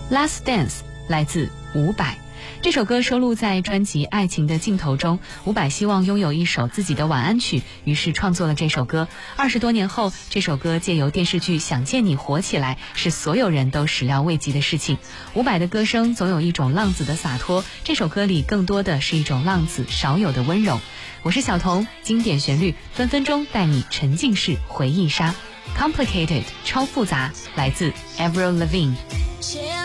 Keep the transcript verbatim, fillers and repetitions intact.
Last Dance 来自伍佰。这首歌收录在专辑《爱情的尽头》中。伍佰希望拥有一首自己的晚安曲，于是创作了这首歌。二十多年后，这首歌借由电视剧《想见你》火起来，是所有人都始料未及的事情。伍佰的歌声总有一种浪子的洒脱，这首歌里更多的是一种浪子少有的温柔。我是小童，经典旋律分分钟带你沉浸式回忆杀。Complicated 超复杂，来自 Avril Lavigne。